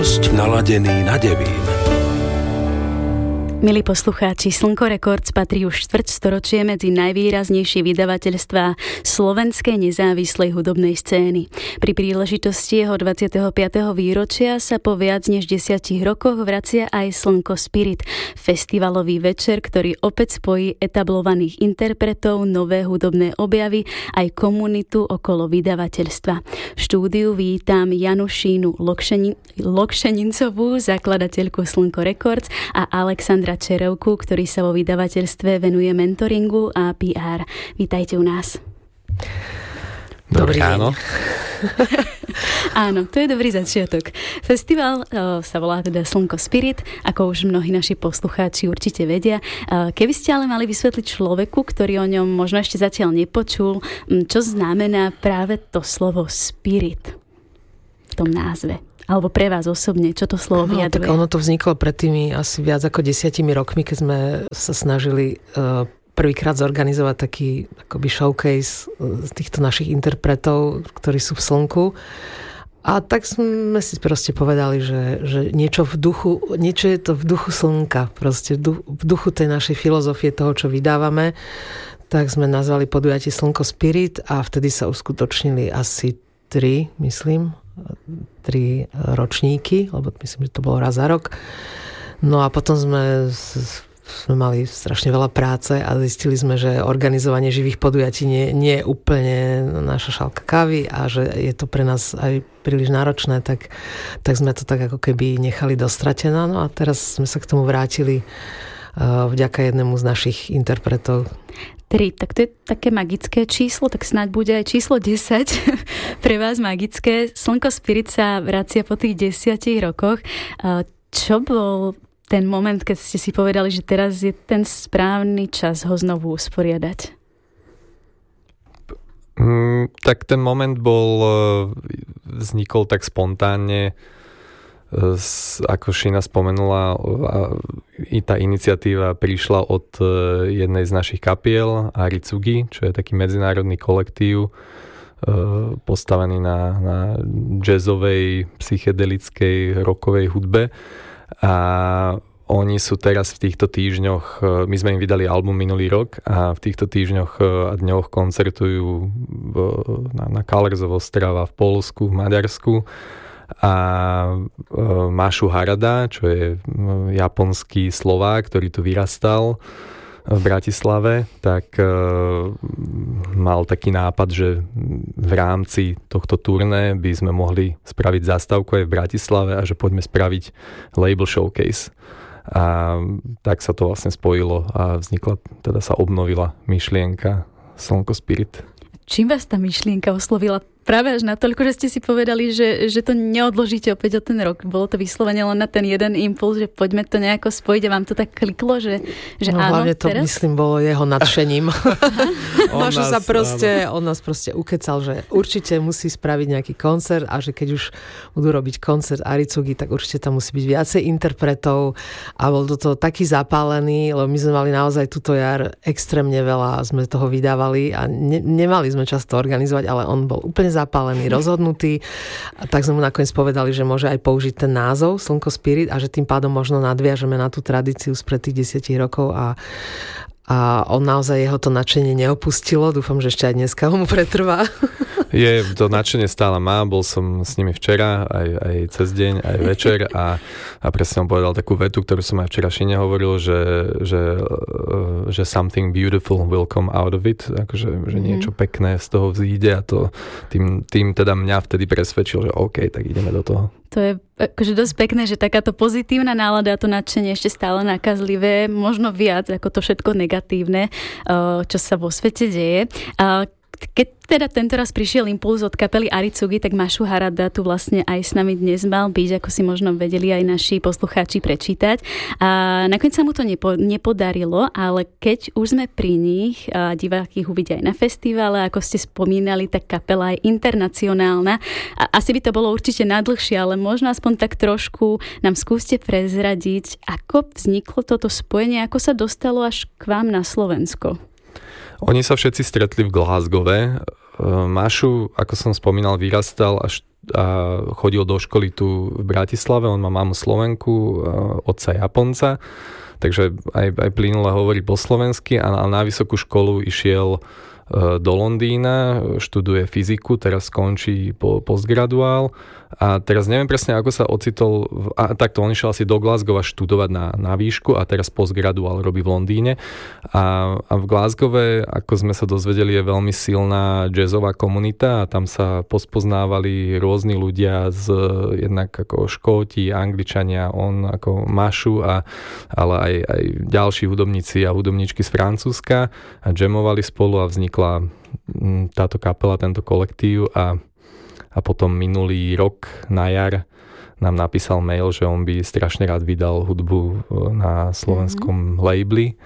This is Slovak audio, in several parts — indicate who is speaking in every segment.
Speaker 1: dosť naladený na Devín.
Speaker 2: Milí poslucháči, Slnko Records patrí už štvrťstoročie medzi najvýraznejšie vydavateľstvá slovenskej nezávislej hudobnej scény. Pri príležitosti jeho 25. výročia sa po viac než 10 rokoch vracia aj Slnko Spirit, festivalový večer, ktorý opäť spojí etablovaných interpretov, nové hudobné objavy aj komunitu okolo vydavateľstva. V štúdiu vítam Janušínu Lokšenincovú, zakladateľku Slnko Records, a Alexandra Čerevku, ktorý sa vo vydavateľstve venuje mentoringu a PR. Vítajte u nás.
Speaker 3: Dobrý ráno.
Speaker 2: Áno, to je dobrý začiatok. Festival sa volá teda Slnko Spirit, ako už mnohí naši poslucháči určite vedia. Keby ste ale mali vysvetliť človeku, ktorý o ňom možno ešte zatiaľ nepočul, čo znamená práve to slovo spirit v tom názve? Alebo pre vás osobne, čo to slovo vyjadruje?
Speaker 3: Tak ono to vzniklo pred tými asi viac ako 10 rokmi, keď sme sa snažili prvýkrát zorganizovať taký akoby showcase z týchto našich interpretov, ktorí sú v Slnku. A tak sme si proste povedali, že niečo je to v duchu Slnka, proste v duchu tej našej filozofie toho, čo vydávame. Tak sme nazvali podujatie Slnko Spirit a vtedy sa uskutočnili asi 3 ročníky, lebo myslím, že to bolo raz za rok. No a potom sme mali strašne veľa práce a zistili sme, že organizovanie živých podujatí nie je úplne naša šálka kávy a že je to pre nás aj príliš náročné, tak sme to tak ako keby nechali dostratené. No a teraz sme sa k tomu vrátili vďaka jednému z našich interpretov.
Speaker 2: 3, tak to je také magické číslo, tak snáď bude aj číslo 10 pre vás magické. Slnko Spirit sa vracia po tých 10 rokoch. Čo bol ten moment, keď ste si povedali, že teraz je ten správny čas ho znovu usporiadať?
Speaker 4: Tak ten moment vznikol tak spontánne, ako Šina spomenula, i tá iniciatíva prišla od jednej z našich kapiel, Aritsugi, čo je taký medzinárodný kolektív postavený na jazzovej, psychedelickej, rockovej hudbe. A oni sú teraz v týchto týždňoch, my sme im vydali album minulý rok a v týchto týždňoch a dňoch koncertujú na Colors of Ostrava v Poľsku, v Maďarsku. A Mašu Harada, čo je japonský Slovák, ktorý tu vyrastal v Bratislave, tak mal taký nápad, že v rámci tohto turné by sme mohli spraviť zastávku aj v Bratislave a že poďme spraviť label showcase. A tak sa to vlastne spojilo a sa obnovila myšlienka Slnko Spirit.
Speaker 2: Čím vás tá myšlienka oslovila? Práve až natoľko, že ste si povedali, že to neodložíte opäť o ten rok. Bolo to vyslovene len na ten jeden impuls, že poďme to nejako spojiť a vám to tak kliklo, že áno,
Speaker 3: hlavne to,
Speaker 2: teraz?
Speaker 3: Myslím, bolo jeho nadšením. On nás proste ukecal, že určite musí spraviť nejaký koncert a že keď už budú robiť koncert Aritsugi, tak určite tam musí byť viacej interpretov a bol do toho taký zapálený, lebo my sme mali naozaj túto jar extrémne veľa, sme toho vydávali a nemali sme čas to organizovať, ale on bol úplne zapálený, rozhodnutý. A tak sme mu nakoniec povedali, že môže aj použiť ten názov Slnko Spirit a že tým pádom možno nadviažeme na tú tradíciu spred tých 10 rokov a on naozaj jeho to nadšenie neopustilo. Dúfam, že ešte aj dneska mu pretrvá.
Speaker 4: To nadšenie stále má. Bol som s nimi včera, aj cez deň, aj večer a presne on povedal takú vetu, ktorú som aj včera Šine hovoril, že something beautiful will come out of it. Akože, že niečo pekné z toho vzíde a to tým teda mňa vtedy presvedčil, že OK, tak ideme do toho.
Speaker 2: To je akože dosť pekné, že takáto pozitívna nálada a to nadšenie ešte stále nakazlivé, možno viac ako to všetko negatívne, čo sa vo svete deje. Keď teda tentoraz prišiel impuls od kapely Aritsugi, tak Mašu Harada tu vlastne aj s nami dnes mal byť, ako si možno vedeli aj naši poslucháči prečítať. A nakoniec sa mu to nepodarilo, ale keď už sme pri nich, a diváci ich uvidia aj na festivale, ako ste spomínali, tak kapela je internacionálna. A asi by to bolo určite nadlhšie, ale možno aspoň tak trošku nám skúste prezradiť, ako vzniklo toto spojenie, ako sa dostalo až k vám na Slovensko. Oni
Speaker 4: sa všetci stretli v Glasgowe. Mašu, ako som spomínal, vyrastal až chodil do školy tu v Bratislave, on má mamu Slovenku, otca Japonca, takže aj plynule hovorí po slovensky a na vysokú školu išiel do Londýna, študuje fyziku, teraz skončí postgraduál a teraz neviem presne, ako sa ocitol, takto on išiel asi do Glasgowa študovať na výšku a teraz postgraduál robí v Londýne a v Glasgowe, ako sme sa dozvedeli, je veľmi silná jazzová komunita a tam sa pospoznávali rôzni ľudia jednak ako Škóti, Angličania, on ako Mašu, ale aj ďalší hudobníci a hudobníčky z Francúzska a jamovali spolu a vznikla táto kapela, tento kolektív a potom minulý rok na jar nám napísal mail, že on by strašne rád vydal hudbu na slovenskom labeli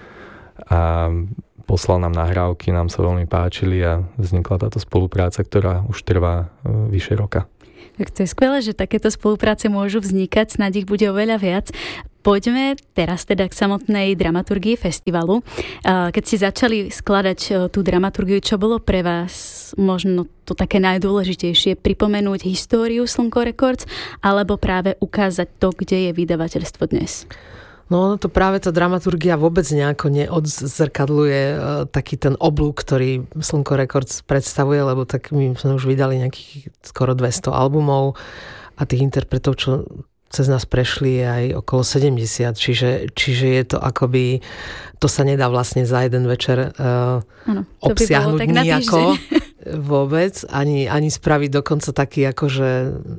Speaker 4: a poslal nám nahrávky, nám sa veľmi páčili a vznikla táto spolupráca, ktorá už trvá vyše roka.
Speaker 2: Tak to je skvelé, že takéto spolupráce môžu vznikať, snáď ich bude oveľa viac. Poďme teraz teda k samotnej dramaturgii festivalu. Keď ste začali skladať tú dramaturgiu, čo bolo pre vás možno to také najdôležitejšie? Pripomenúť históriu Slnko Records alebo práve ukázať to, kde je vydavateľstvo dnes?
Speaker 3: No to práve tá dramaturgia vôbec nejako neodzrkadluje taký ten oblúk, ktorý Slnko Records predstavuje, lebo tak my sme už vydali nejakých skoro 200 albumov a tých interpretov, čo cez nás prešli aj okolo 70, čiže je to akoby, to sa nedá vlastne za jeden večer obsiahnuť by nejako vôbec, ani spraviť dokonca taký akože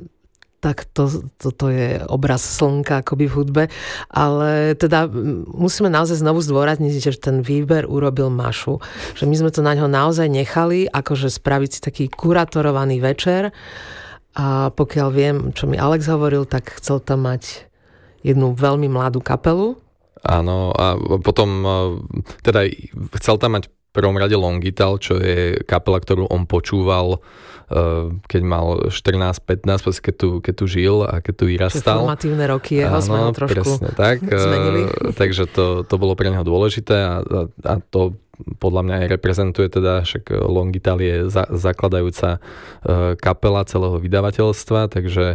Speaker 3: tak toto je obraz slnka akoby v hudbe, ale teda musíme naozaj znovu zdôrazniť, že ten výber urobil Mašu, že my sme to na ňo naozaj nechali, akože spraviť si taký kuratorovaný večer. A pokiaľ viem, čo mi Alex hovoril, tak chcel tam mať jednu veľmi mladú kapelu.
Speaker 4: Áno, a potom teda chcel tam mať v prvom rade Longital, čo je kapela, ktorú on počúval, keď mal 14-15, keď tu žil a keď tu vyrastal.
Speaker 3: Čiže formatívne roky jeho sme ho trošku
Speaker 4: presne tak.
Speaker 3: zmenili.
Speaker 4: Takže to bolo pre neho dôležité a to podľa mňa aj reprezentuje teda, však Longital je zakladajúca kapela celého vydavateľstva, takže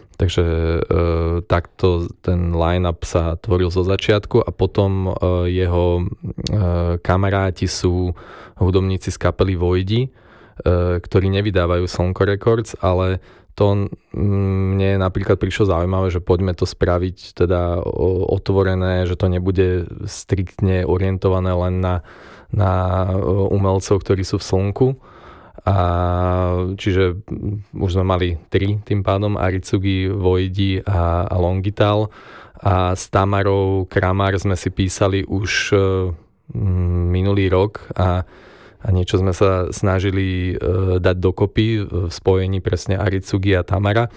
Speaker 4: takto ten line-up sa tvoril zo začiatku a potom jeho kamaráti sú hudobníci z kapely Vojdi, ktorí nevydávajú Slnko Records, ale to mne napríklad prišlo zaujímavé, že poďme to spraviť teda otvorené, že to nebude striktne orientované len na umelcov, ktorí sú v Slnku. A čiže už sme mali 3 tým pádom, Aritsugi, Vojdi a Longital. A s Tamarou Kramar sme si písali už minulý rok a niečo sme sa snažili dať dokopy v spojení presne Aritsugi a Tamara.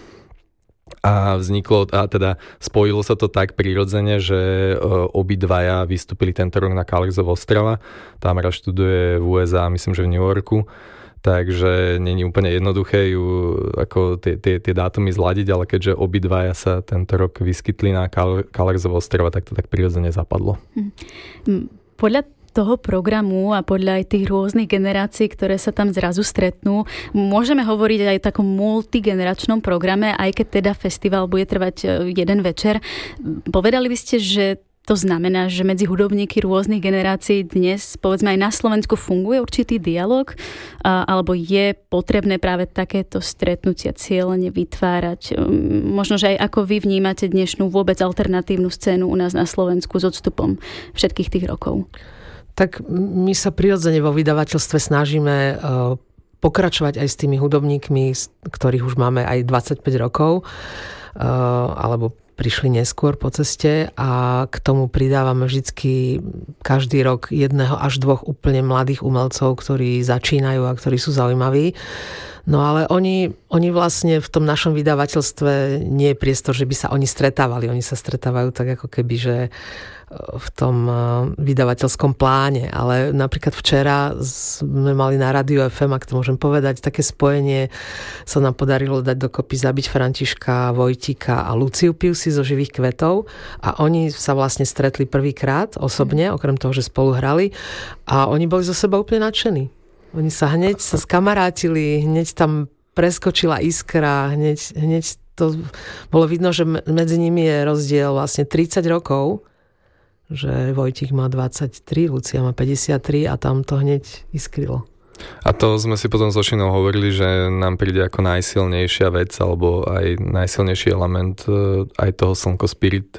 Speaker 4: A spojilo sa to tak prirodzene, že obidvaja vystúpili tento rok na Colors of Ostrava. Tamara študuje v USA, myslím, že v New Yorku. Takže není úplne jednoduché ju ako tie dátumy zladiť, ale keďže obidvaja sa tento rok vyskytli na Colors of Ostrava, tak to tak prirodzene zapadlo.
Speaker 2: Podľa toho programu a podľa aj tých rôznych generácií, ktoré sa tam zrazu stretnú, môžeme hovoriť aj o takom multigeneračnom programe, aj keď teda festival bude trvať jeden večer. Povedali by ste, že to znamená, že medzi hudobníky rôznych generácií dnes, povedzme aj na Slovensku, funguje určitý dialog, alebo je potrebné práve takéto stretnutia cieľene vytvárať? Možno, že aj ako vy vnímate dnešnú vôbec alternatívnu scénu u nás na Slovensku s odstupom všetkých tých rokov?
Speaker 3: Tak my sa prirodzene vo vydavateľstve snažíme pokračovať aj s tými hudobníkmi, ktorých už máme aj 25 rokov, alebo prišli neskôr po ceste a k tomu pridávame vždycky každý rok 1 až 2 úplne mladých umelcov, ktorí začínajú a ktorí sú zaujímaví. No ale oni vlastne v tom našom vydavateľstve nie je priestor, že by sa oni stretávali. Oni sa stretávajú tak ako keby, že v tom vydavateľskom pláne. Ale napríklad včera sme mali na Rádiu FM, ak to môžem povedať, také spojenie sa nám podarilo dať dokopy Zabiť Františka, Vojtika a Luciu Piusi zo Živých kvetov. A oni sa vlastne stretli prvýkrát osobne, okrem toho, že spolu hrali. A oni boli zo seba úplne nadšení. Oni sa hneď sa skamarátili, hneď tam preskočila iskra, hneď to bolo vidno, že medzi nimi je rozdiel vlastne 30 rokov, že Vojtich má 23, Lucia má 53 a tam to hneď iskrilo.
Speaker 4: A to sme si potom s Ošinou hovorili, že nám príde ako najsilnejšia vec alebo aj najsilnejší element aj toho Slnko Spirit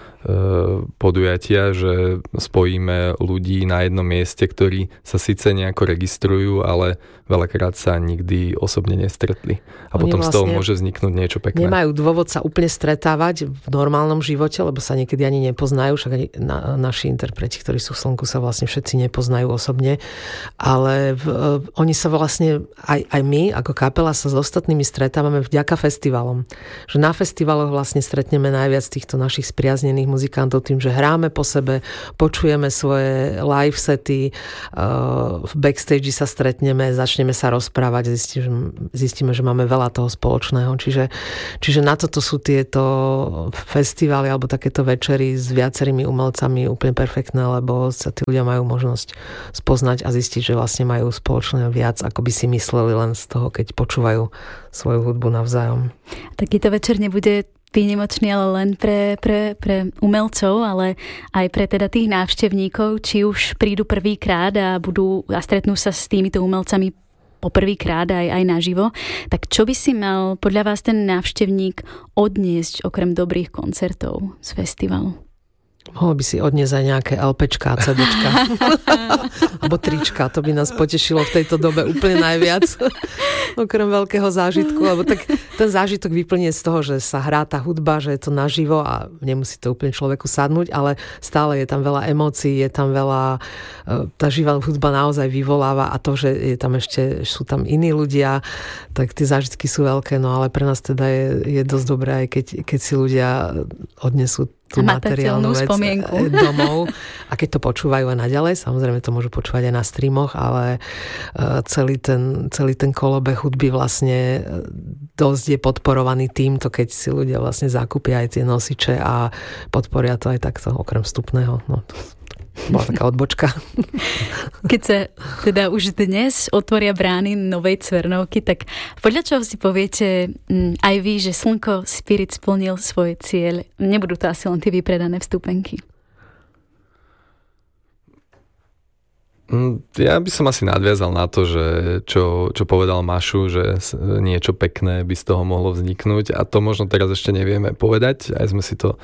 Speaker 4: podujatia, že spojíme ľudí na jednom mieste, ktorí sa síce nejako registrujú, ale veľakrát sa nikdy osobne nestretli. A oni potom z toho môže vzniknúť niečo pekné.
Speaker 3: Nemajú dôvod sa úplne stretávať v normálnom živote, lebo sa niekedy ani nepoznajú, však ani naši interpreti, ktorí sú v Slnku, sa vlastne všetci nepoznajú osobne, ale oni sa vlastne, aj my ako kapela sa s ostatnými stretávame vďaka festivalom. Že na festivaloch vlastne stretneme najviac týchto našich spriaznených muzikantov tým, že hráme po sebe, počujeme svoje live sety, v backstage sa stretneme, začneme sa rozprávať, zistíme, že máme veľa toho spoločného. Čiže na toto sú tieto festivály alebo takéto večery s viacerými umelcami úplne perfektné, lebo sa tí ľudia majú možnosť spoznať a zistiť, že vlastne majú spoločné viac, ako by si mysleli len z toho, keď počúvajú svoju hudbu navzájom. Takýto
Speaker 2: večer nebude výnimočný, ale len pre umelcov, ale aj pre teda tých návštevníkov, či už prídu prvýkrát a stretnú sa s týmito umelcami poprvýkrát aj naživo, tak čo by si mal podľa vás ten návštevník odniesť okrem dobrých koncertov z festivalu?
Speaker 3: Mohol by si odniesť aj nejaké LPčka, CDčka alebo trička, to by nás potešilo v tejto dobe úplne najviac okrem veľkého zážitku, lebo tak ten zážitok vyplnie z toho, že sa hrá tá hudba, že je to naživo a nemusí to úplne človeku sadnúť, ale stále je tam veľa emócií, je tam veľa, tá živá hudba naozaj vyvoláva a to, že sú tam iní ľudia, tak tie zážitky sú veľké, no ale pre nás teda je dosť dobré, aj keď si ľudia odnesú tú materiálnu vec spomienku domov. A keď to počúvajú aj naďalej, samozrejme to môžu počúvať aj na streamoch, ale celý ten kolobeh hudby vlastne dosť je podporovaný týmto, keď si ľudia vlastne zakúpia aj tie nosiče a podporia to aj takto, okrem vstupného. No, bola taká odbočka.
Speaker 2: Keď sa teda už dnes otvoria brány novej Cvernovky, tak podľa čoho si poviete aj vy, že Slnko Spirit splnil svoj cieľ? Nebudú to asi len tie vypredané vstupenky.
Speaker 4: Ja by som asi nadviazal na to, že čo povedal Mašu, že niečo pekné by z toho mohlo vzniknúť a to možno teraz ešte nevieme povedať. Aj sme si to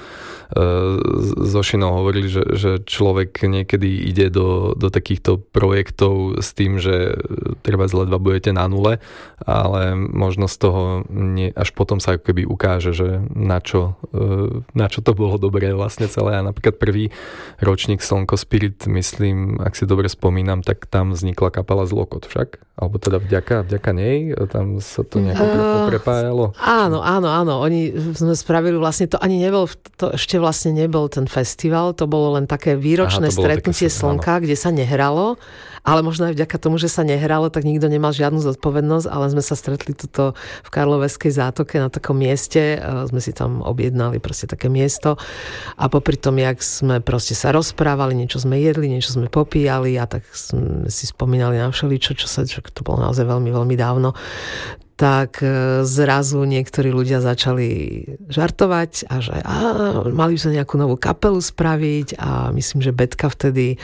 Speaker 4: s Ošinou hovorili, že človek niekedy ide do takýchto projektov s tým, že treba ledva budete na nule, ale možno z toho až potom sa keby ukáže, že na čo to bolo dobré vlastne celé. A napríklad prvý ročník Slnko Spirit, myslím, ak si dobre spomínam, tak tam vznikla kapela Zlokot však? Alebo teda vďaka nej? Tam sa to nejako poprepájalo?
Speaker 3: Áno. Oni sme spravili vlastne to ani ešte vlastne nebol ten festival, to bolo len také výročné stretnutie Slnka, kde sa nehralo, ale možno aj vďaka tomu, že sa nehralo, tak nikto nemal žiadnu zodpovednosť, ale sme sa stretli tuto v Karloveskej zátoke na takom mieste, sme si tam objednali proste také miesto a popri tom, jak sme proste sa rozprávali, niečo sme jedli, niečo sme popíjali a tak sme si spomínali na všeličo, čo to bolo naozaj veľmi, veľmi dávno, tak zrazu niektorí ľudia začali žartovať a že mali by sme nejakú novú kapelu spraviť a myslím, že Betka vtedy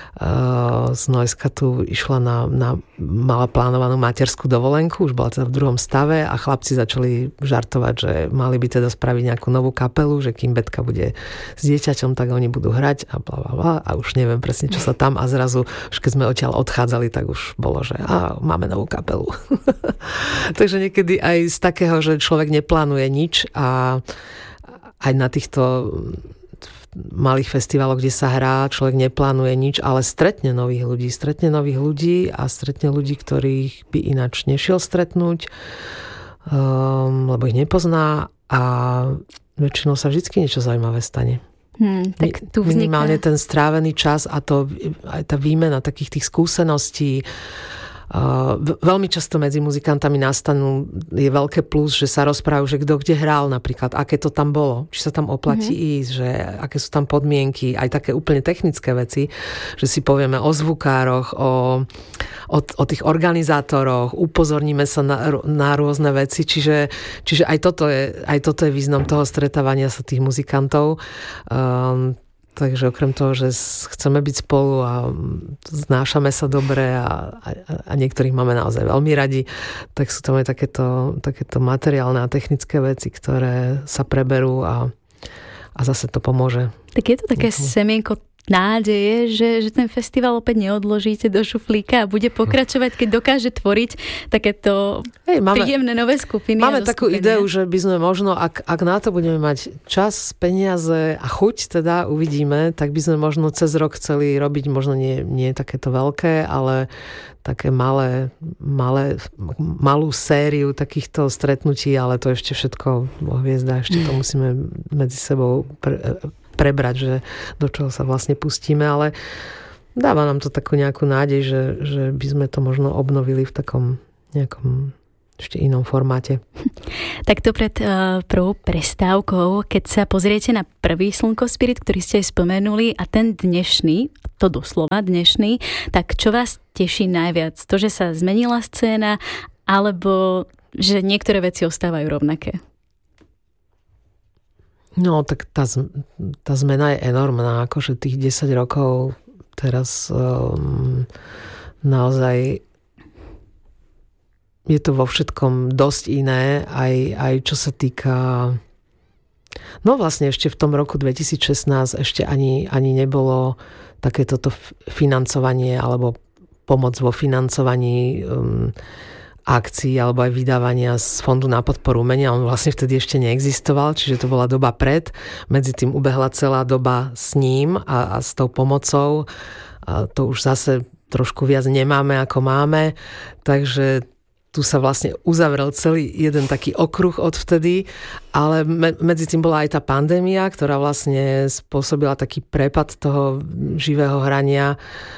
Speaker 3: z Nojska tu išla mala plánovanú materskú dovolenku, už bola teda v druhom stave a chlapci začali žartovať, že mali by teda spraviť nejakú novú kapelu, že kým Betka bude s dieťaťom, tak oni budú hrať a blablabla a už neviem presne, čo sa tam a zrazu, už keď sme odtiaľ odchádzali, tak už bolo, že máme novú kapelu. Takže niekedy aj z takého, že človek neplánuje nič a aj na týchto malých festivaloch, kde sa hrá, človek neplánuje nič, ale stretne nových ľudí a stretne ľudí, ktorých by ináč nešiel stretnúť, lebo ich nepozná a väčšinou sa vždycky niečo zaujímavé stane.
Speaker 2: Tak tu
Speaker 3: minimálne ten strávený čas a aj tá výmena takých tých skúseností, Veľmi často medzi muzikantami nastanú, je veľké plus, že sa rozprávajú, že kto kde hral napríklad, aké to tam bolo, či sa tam oplatí ísť, že aké sú tam podmienky, aj také úplne technické veci, že si povieme o zvukároch, o tých organizátoroch, upozorníme sa na rôzne veci, čiže aj toto je význam toho stretávania sa tých muzikantov. Takže okrem toho, že chceme byť spolu a znášame sa dobre a niektorých máme naozaj veľmi radi, tak sú tam aj takéto materiálne a technické veci, ktoré sa preberú a zase to pomôže.
Speaker 2: Tak je to také semienko nádeje, že ten festival opäť neodložíte do šuflíka a bude pokračovať, keď dokáže tvoriť takéto príjemné nové skupiny.
Speaker 3: Máme takú ideu, že by sme možno, ak na to budeme mať čas, peniaze a chuť, teda uvidíme, tak by sme možno cez rok chceli robiť, možno nie takéto veľké, ale také malú sériu takýchto stretnutí, ale to ešte všetko hviezda, ešte to musíme medzi sebou prebrať, že do čoho sa vlastne pustíme, ale dáva nám to takú nejakú nádej, že by sme to možno obnovili v takom nejakom ešte inom formáte.
Speaker 2: Takto pred prvou prestávkou, keď sa pozriete na prvý Slnko Spirit, ktorý ste aj spomenuli, a ten dnešný, to doslova dnešný, tak čo vás teší najviac? To, že sa zmenila scéna, alebo že niektoré veci ostávajú rovnaké?
Speaker 3: No, tak tá zmena je enormná, akože tých 10 rokov teraz naozaj je to vo všetkom dosť iné, aj čo sa týka, no vlastne ešte v tom roku 2016 ešte ani nebolo takéto financovanie alebo pomoc vo financovaní akcií alebo aj vydávania z Fondu na podporu umenia. On vlastne vtedy ešte neexistoval, čiže to bola doba pred. Medzi tým ubehla celá doba s ním a s tou pomocou. A to už zase trošku viac nemáme, ako máme. Takže tu sa vlastne uzavrel celý jeden taký okruh odvtedy, ale medzi tým bola aj tá pandémia, ktorá vlastne spôsobila taký prepad toho živého hrania.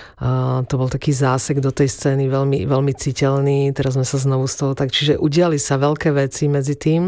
Speaker 3: To bol taký zásek do tej scény veľmi, veľmi citeľný. Teraz sme sa znovu z toho čiže udiali sa veľké veci medzi tým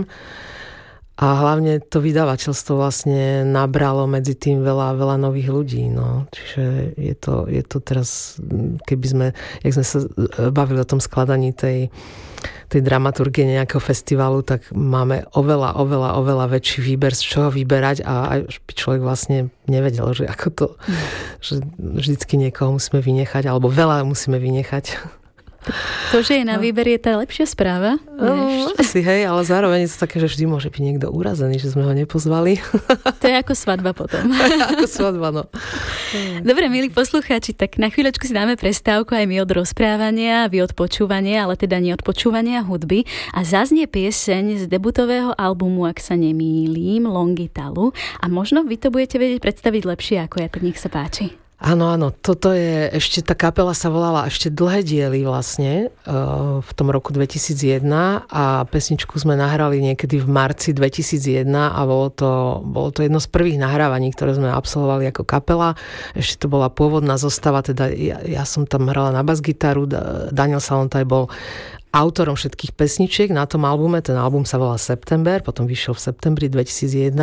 Speaker 3: a hlavne to vydavateľstvo vlastne nabralo medzi tým veľa nových ľudí. No. Čiže je to teraz, keby sme, jak sme sa bavili o tom skladaní tej dramaturgie nejakého festivalu, tak máme oveľa väčší výber, z čoho vyberať a aj by človek vlastne nevedel, že ako to, že vždycky niekoho musíme vynechať, alebo veľa musíme vynechať.
Speaker 2: To, že je na výber, je tá lepšia správa.
Speaker 3: Asi, hej, ale zároveň je to také, že vždy môže byť niekto urazený, že sme ho nepozvali.
Speaker 2: To je ako svadba potom.
Speaker 3: Ako svadba, no.
Speaker 2: Dobre, milí poslucháči, tak na chvíľočku si dáme prestávku aj my od rozprávania, vy od počúvania, ale teda nie od počúvania hudby. A zaznie pieseň z debutového albumu, ak sa nemýlim, Longitalu. A možno vy to budete vedieť predstaviť lepšie ako ja, tak nech sa páči.
Speaker 3: Áno, toto je, ešte tá kapela sa volala Ešte dlhé diely vlastne v tom roku 2001 a pesničku sme nahrali niekedy v marci 2001 a bolo to jedno z prvých nahrávaní, ktoré sme absolvovali ako kapela. Ešte to bola pôvodná zostava, teda ja som tam hrala na basgitaru, Daniel Salontaj bol autorom všetkých pesničiek na tom albume. Ten album sa volá September, potom vyšiel v septembri 2001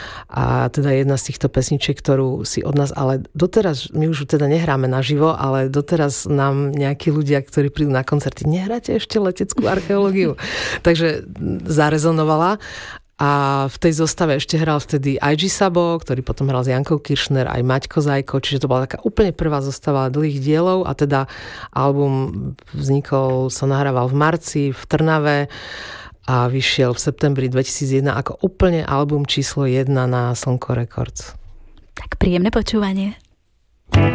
Speaker 3: a teda jedna z týchto pesničiek, ktorú si od nás, ale doteraz, my už teda nehráme naživo, ale doteraz nám nejakí ľudia, ktorí prídu na koncerty, nehráte ešte leteckú archeológiu. Takže zarezonovala. A v tej zostave ešte hral vtedy IG Sabo, ktorý potom hral s Jankou Kiršner, aj Maťko Zajko, čiže to bola taká úplne prvá zostava dlhých dielov a teda album vznikol, sa nahrával v marci v Trnave a vyšiel v septembri 2001 ako úplne album číslo 1 na Slnko Records.
Speaker 2: Tak príjemné počúvanie.